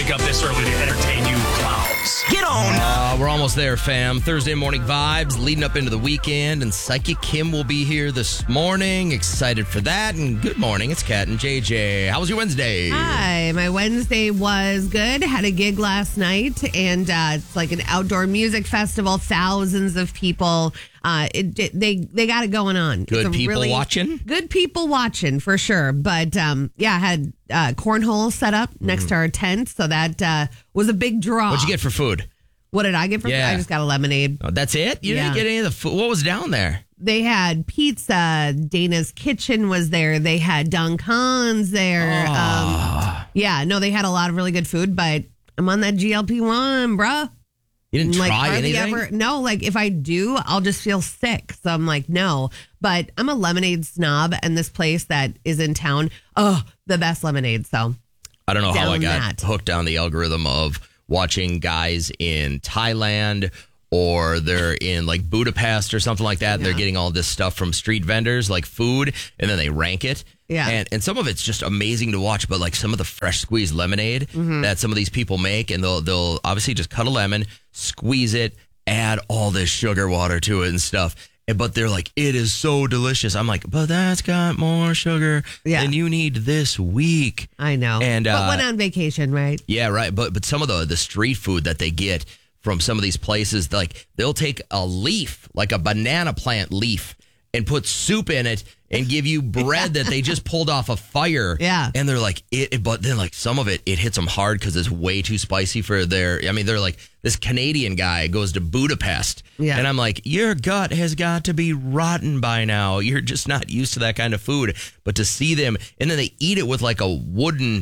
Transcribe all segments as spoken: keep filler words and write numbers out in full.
wake up this early to entertain you clowns. Get on! Uh, we're almost there, fam. Thursday morning vibes leading up into the weekend, and Psychic Kim will be here this morning. Excited for that. And good morning, it's Kat and J J. How was your Wednesday? Hi, my Wednesday was good. Had a gig last night, and uh, it's like an outdoor music festival. Thousands of people. Uh, it, it, they they got it going on. Good It's a people really- watching? Good people watching for sure. But um, yeah, I had uh, cornhole set up next to our tent, so that uh, was a big draw. What'd you get for food? What did I get for Yeah. food? I just got a lemonade. Oh, that's it? You Yeah. didn't get any of the food? What was down there? They had pizza. Dana's Kitchen was there. They had Duncan's there. Oh. Um, yeah, no, they had a lot of really good food, but I'm on that G L P one, bruh. You didn't like, try hardly anything? Ever, no, like if I do, I'll just feel sick. So I'm like, no. But I'm a lemonade snob, and this place that is in town, oh, the best lemonade. So I don't know how I down got that. hooked on the algorithm of watching guys in Thailand or they're in like Budapest or something like that. And they're Yeah. getting all this stuff from street vendors like food, and then they rank it. Yeah. And, and some of it's just amazing to watch, but like some of the fresh squeezed lemonade Mm-hmm. that some of these people make, and they'll, they'll obviously just cut a lemon, squeeze it, add all this sugar water to it and stuff. And, but they're like, it is so delicious. I'm like, but that's got more sugar Yeah. than you need this week. I know. And, but uh, went on vacation, right? Yeah, right. But but some of the the street food that they get from some of these places, like they'll take a leaf, like a banana plant leaf, and put soup in it and give you bread that they just pulled off a fire. Yeah. And they're like, it, it- but then like some of it, it hits them hard because it's way too spicy for their, I mean, they're like, this Canadian guy goes to Budapest. Yeah. And I'm like, your gut has got to be rotten by now. You're just not used to that kind of food. But to see them, and then they eat it with like a wooden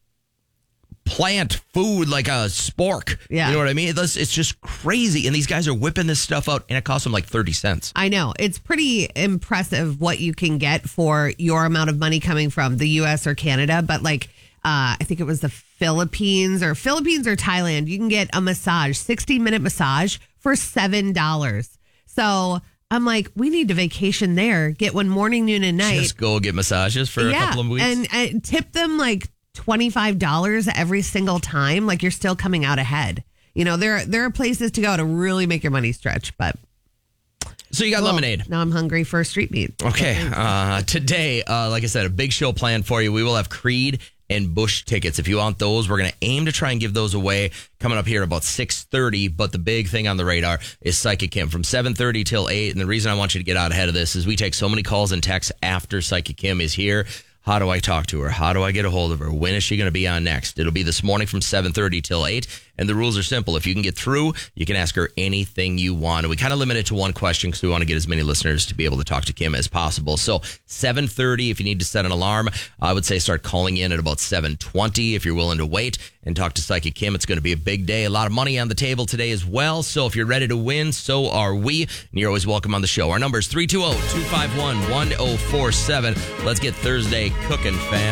plant food, like a spork. Yeah. You know what I mean? It's, it's just crazy. And these guys are whipping this stuff out, and it costs them like thirty cents. I know. It's pretty impressive what you can get for your amount of money coming from the U S or Canada. But like, uh, I think it was the Philippines or Philippines or Thailand. You can get a massage, sixty minute massage for seven dollars. So I'm like, we need to vacation there, get one morning, noon, and night. Just go get massages for a couple of weeks. And, and tip them like twenty-five dollars every single time. Like you're still coming out ahead. You know, there, there are places to go to really make your money stretch, but so you got well, lemonade. now I'm hungry for street meat. Okay. Uh, today, uh, like I said, a big show planned for you. We will have Creed and Bush tickets. If you want those, we're going to aim to try and give those away coming up here about six thirty. But the big thing on the radar is Psychic Kim from seven thirty till eight. And the reason I want you to get out ahead of this is we take so many calls and texts after Psychic Kim is here. How do I talk to her? How do I get a hold of her? When is she going to be on next? It'll be this morning from seven thirty till eight. And the rules are simple. If you can get through, you can ask her anything you want. And we kind of limit it to one question because we want to get as many listeners to be able to talk to Kim as possible. So seven thirty, if you need to set an alarm, I would say start calling in at about seven twenty if you're willing to wait and talk to Psychic Kim. It's going to be a big day. A lot of money on the table today as well. So if you're ready to win, so are we. And you're always welcome on the show. Our number is three two zero, two five one, one zero four seven. Let's get Thursday cooking, fam.